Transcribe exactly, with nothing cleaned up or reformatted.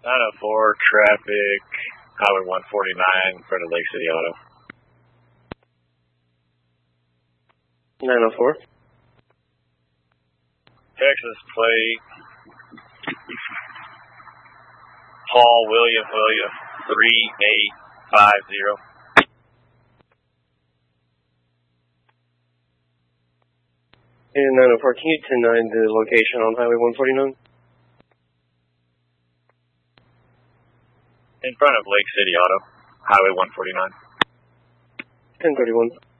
nine oh four, traffic, Highway one forty-nine in front of Lake City Auto. nine oh four. Texas plate, Paul William William, three eight five zero. And nine oh four, can you ten nine the location on Highway one forty-nine? In front of Lake City Auto, Highway one forty-nine. ten thirty-one.